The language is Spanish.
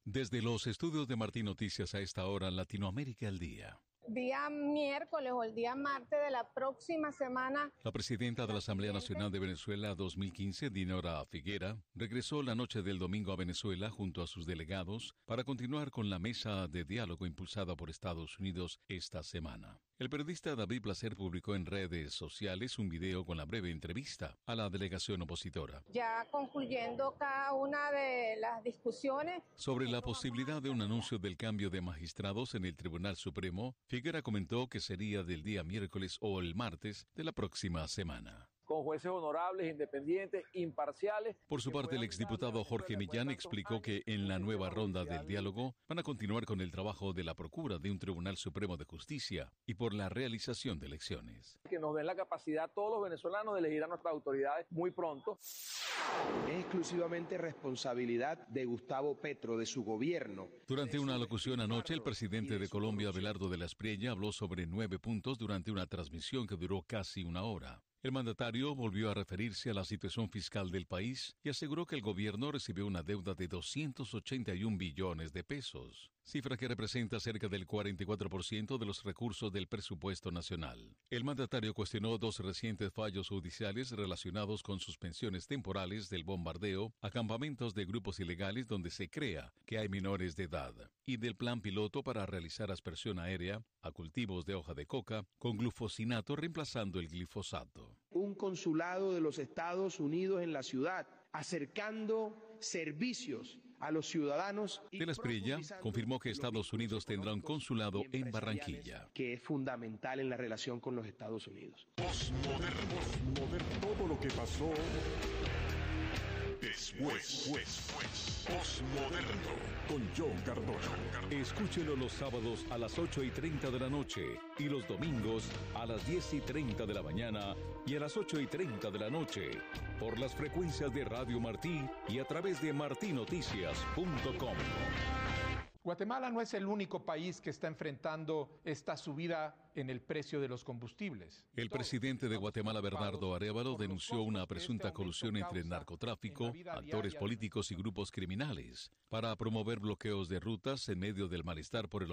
Desde los estudios de Martín Noticias a esta hora, Latinoamérica al día. Día miércoles o el día martes de la próxima semana. La presidenta de la Asamblea Nacional de Venezuela 2015, Dinora Figuera, regresó la noche del domingo a Venezuela junto a sus delegados para continuar con la mesa de diálogo impulsada por Estados Unidos esta semana. El periodista David Placer publicó en redes sociales un video con la breve entrevista a la delegación opositora. Ya concluyendo cada una de las discusiones. Sobre la posibilidad de un anuncio del cambio de magistrados en el Tribunal Supremo, Figuera comentó que sería del día miércoles o el martes de la próxima semana. Con jueces honorables, independientes, imparciales. Por su parte, el exdiputado Jorge Millán explicó que en la nueva ronda del diálogo van a continuar con el trabajo de la procura de un Tribunal Supremo de Justicia y por la realización de elecciones. Que nos den la capacidad a todos los venezolanos de elegir a nuestras autoridades muy pronto. Es exclusivamente responsabilidad de Gustavo Petro, de su gobierno. Durante una locución anoche, el presidente de Colombia, Abelardo de la Espriella, habló sobre 9 puntos durante una transmisión que duró casi una hora. El mandatario volvió a referirse a la situación fiscal del país y aseguró que el gobierno recibió una deuda de 281 billones de pesos, cifra que representa cerca del 44% de los recursos del presupuesto nacional. El mandatario cuestionó 2 recientes fallos judiciales relacionados con suspensiones temporales del bombardeo a campamentos de grupos ilegales donde se crea que hay menores de edad, y del plan piloto para realizar aspersión aérea a cultivos de hoja de coca con glufosinato reemplazando el glifosato. Un consulado de los Estados Unidos en la ciudad, acercando servicios a los ciudadanos. De la Espriella confirmó que Estados Unidos tendrá un consulado en Barranquilla. Que es fundamental en la relación con los Estados Unidos. Postmoderno, todo lo que pasó después. Postmoderno con John Cardona. Escúchelo los sábados a las 8:30 de la noche y los domingos a las 10:30 de la mañana y a las 8:30 de la noche por las frecuencias de Radio Martí y a través de martinoticias.com. Guatemala no es el único país que está enfrentando esta subida en el precio de los combustibles. El presidente de Guatemala, Bernardo Arévalo, denunció una presunta colusión entre el narcotráfico, actores políticos y grupos criminales para promover bloqueos de rutas en medio del malestar por el